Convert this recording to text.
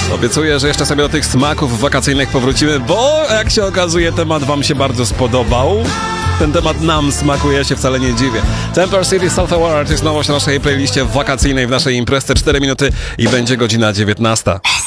Obiecuję, że jeszcze sobie do tych smaków wakacyjnych powrócimy, bo jak się okazuje, temat wam się bardzo spodobał. Ten temat nam smakuje, się wcale nie dziwię. Temper City Self-Aware to jest nowość na naszej playliście wakacyjnej w naszej imprezie. 4 minuty i będzie godzina 19.